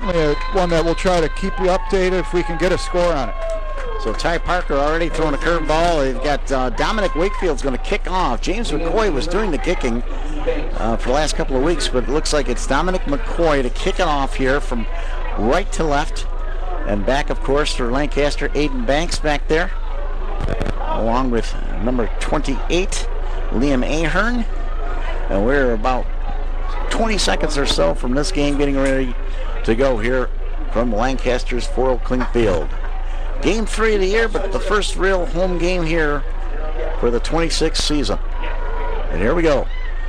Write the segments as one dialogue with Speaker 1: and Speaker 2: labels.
Speaker 1: certainly one that we'll try to keep you updated if we can get a score on it.
Speaker 2: So Ty Parker already throwing a curveball. They've got Dominic Wakefield's going to kick off. James McCoy was doing the kicking for the last couple of weeks, but it looks like it's Dominic McCoy to kick it off here from right to left. And back, of course, for Lancaster, Aiden Banks back there, along with number 28, Liam Ahern. And we're about 20 seconds or so from this game getting ready to go here from Lancaster's Fort Kling Field. Game 3 of the year, but the first real home game here for the 26th season. And here we go.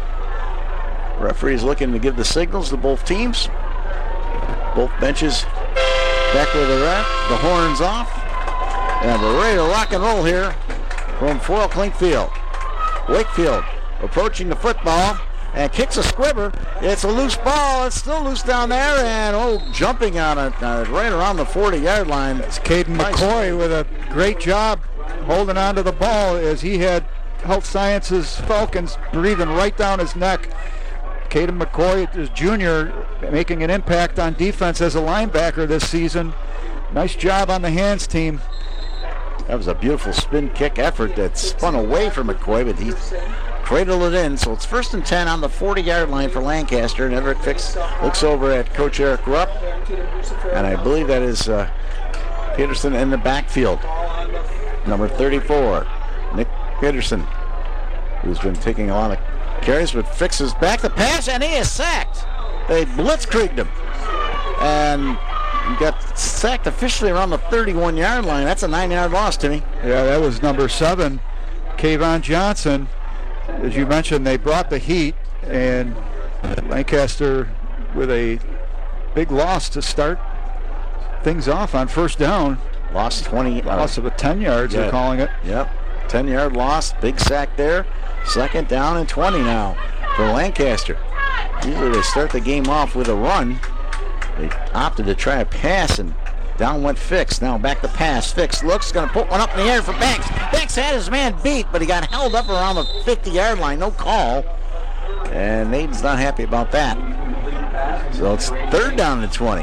Speaker 2: Referee's looking to give the signals to both teams. Both benches back where they're at. The horn's off. And we're ready to rock and roll here from Fort Kling Field. Wakefield approaching the football and kicks a squibber. It's a loose ball. It's still loose down there, and jumping on it right around the 40-yard line.
Speaker 1: It's Caden McCoy with a great job holding on to the ball as he had Health Sciences Falcons breathing right down his neck. Caden McCoy is junior, making an impact on defense as a linebacker this season. Nice job on the hands team.
Speaker 2: That was a beautiful spin kick effort that spun away from McCoy, but he cradled it in. So it's 1st and 10 on the 40-yard line for Lancaster. And Everett Fix looks over at Coach Eric Rupp, and I believe that is Peterson in the backfield. Number 34, Nick Peterson, who's been taking a lot of carries, but fixes back the pass, and he is sacked. They blitzkrieged him. And he got sacked officially around the 31-yard line. That's a 9-yard loss, Timmy.
Speaker 1: Yeah, that was number 7, Kayvon Johnson. As you mentioned, they brought the heat, and Lancaster with a big loss to start things off on first down.
Speaker 2: Lost 20.
Speaker 1: Loss of 10 yards, they're calling it.
Speaker 2: Yep, 10-yard loss, big sack there. 2nd down and 20 now for Lancaster. Usually they start the game off with a run. They opted to try a pass, and down went Fix. Now back to pass. Fix looks, going to put one up in the air for Banks. Banks had his man beat, but he got held up around the 50-yard line. No call. And Aiden's not happy about that. So it's 3rd down and 20.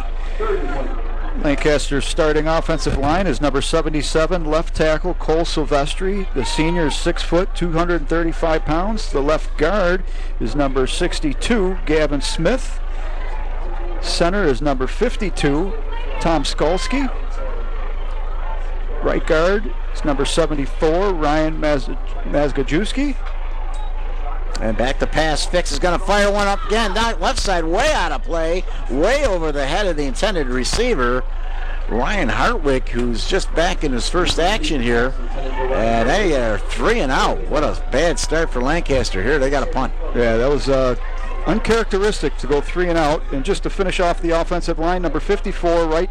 Speaker 1: Lancaster's starting offensive line is number 77, left tackle Cole Silvestri. The senior is 6 foot, 235 pounds. The left guard is number 62, Gavin Smith. Center is number 52, Tom Skolsky. Right guard is number 74, Ryan Mazgajewski.
Speaker 2: And back to pass. Fix is going to fire one up again. Down left side, way out of play, way over the head of the intended receiver, Ryan Hartwick, who's just back in his first action here. And they are 3 and out. What a bad start for Lancaster here. They got a punt.
Speaker 1: Yeah, that was uncharacteristic to go 3 and out. And just to finish off the offensive line, number 54, right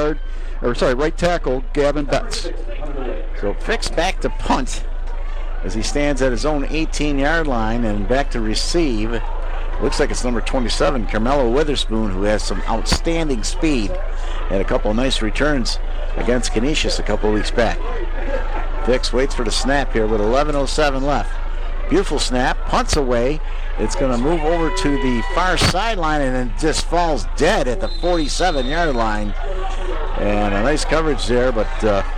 Speaker 1: tackle, Gavin Betts.
Speaker 2: So Fix back to punt as he stands at his own 18-yard line, and back to receive. Looks like it's number 27, Carmelo Witherspoon, who has some outstanding speed. Had a couple of nice returns against Canisius a couple of weeks back. Fix waits for the snap here with 11:07 left. Beautiful snap, punts away. It's going to move over to the far sideline and then just falls dead at the 47-yard line. And a nice coverage there, but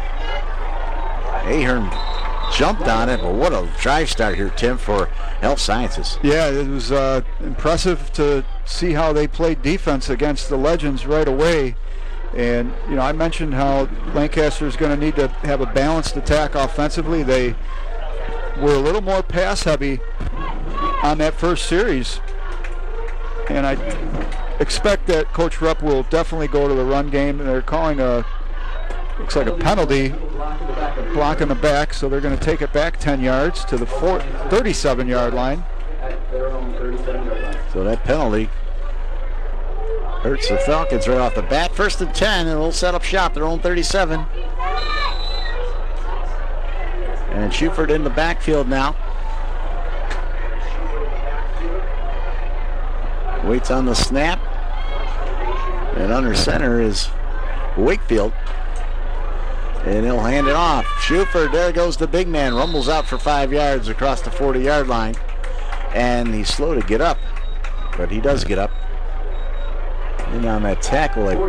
Speaker 2: Ahern jumped on it. But what a drive start here, Tim, for Health Sciences.
Speaker 1: Yeah, it was impressive to see how they played defense against the Legends right away. And, I mentioned how Lancaster is going to need to have a balanced attack offensively. They were a little more pass heavy on that first series. And I expect that Coach Rupp will definitely go to the run game. And they're calling looks like a penalty, blocking the back, so they're going to take it back 10 yards to the 37-yard line.
Speaker 2: So that penalty hurts the Falcons right off the bat. 1st and 10, and they'll set up shop, their own 37. And Schuford in the backfield now. Waits on the snap. And under center is Wakefield. And he'll hand it off. Schuford, there goes the big man. Rumbles out for 5 yards across the 40-yard line. And he's slow to get up. But he does get up. And on that tackle,